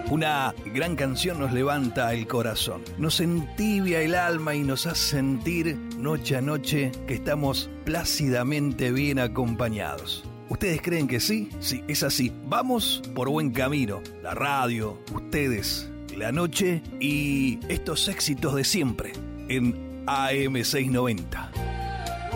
Una gran canción nos levanta el corazón, nos entibia el alma y nos hace sentir noche a noche que estamos plácidamente bien acompañados. ¿Ustedes creen que sí? Sí, es así. Vamos por buen camino. La radio, ustedes, la noche y estos éxitos de siempre en AM690.